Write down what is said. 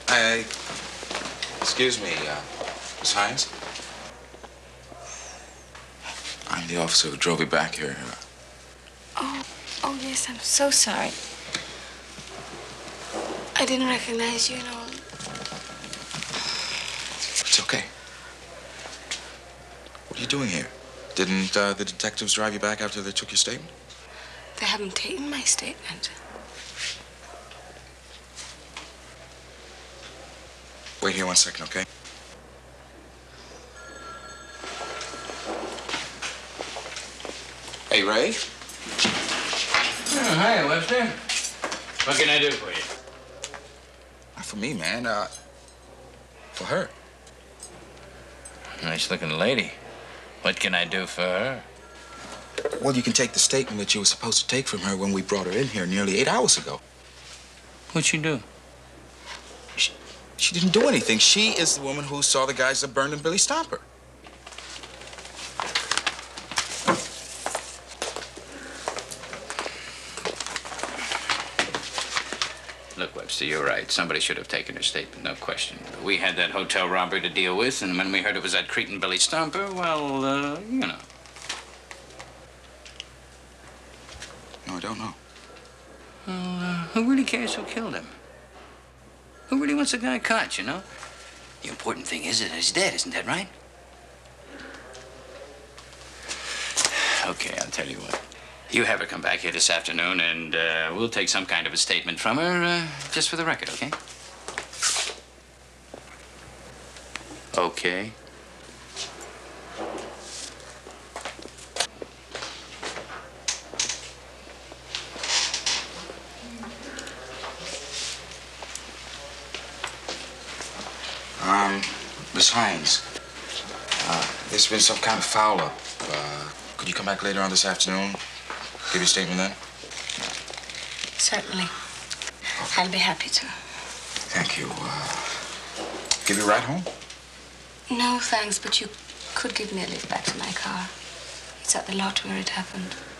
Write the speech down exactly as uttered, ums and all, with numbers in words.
Hey, excuse me, uh, Miss Hines? I'm the officer who drove you back here. Oh, oh yes, I'm so sorry. I didn't recognize you, you know. It's okay. What are you doing here? Didn't uh, the detectives drive you back after they took your statement? They haven't taken my statement. Wait here one second, okay? Hey, Ray? Oh, hi, Webster. What can I do for you? Not for me, man. Uh, for her. Nice-looking lady. What can I do for her? Well, you can take the statement that you were supposed to take from her when we brought her in here nearly eight hours ago. What'd she do? She, she didn't do anything. She is the woman who saw the guys that burned in Billy Stomper. Look, Webster, you're right. Somebody should have taken her statement, no question. But we had that hotel robbery to deal with, and when we heard it was that cretin Billy Stomper, well, uh, you know. No, I don't know. Well, uh, who really cares who killed him? Who really wants the guy caught, you know? The important thing is that he's dead, isn't that right? Okay, I'll tell you what. You have her come back here this afternoon, and uh, we'll take some kind of a statement from her, uh, just for the record, okay? Okay. Um, Miss Hines, uh, there's been some kind of foul-up. Uh, could you come back later on this afternoon? Give your statement then? Certainly. I'll be happy to. Thank you. Uh, give you a ride home? No, thanks, but you could give me a lift back to my car. It's at the lot where it happened.